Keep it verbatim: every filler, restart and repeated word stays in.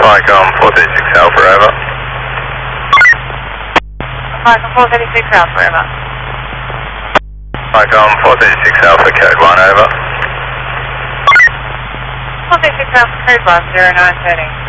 Icon four thirty-six Alpha, over. Icon four thirty-six Alpha, over. Icon four thirty-six Alpha, code one, over. four thirty-six Alpha, code one, zero nine thirty.